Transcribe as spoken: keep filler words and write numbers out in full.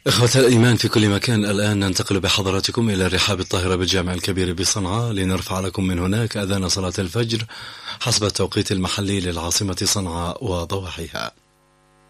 إخوة الإيمان في كل مكان، الآن ننتقل بحضراتكم إلى الرحاب الطاهرة بالجامع الكبير بصنعاء لنرفع لكم من هناك أذان صلاة الفجر حسب التوقيت المحلي للعاصمة صنعاء وضواحيها.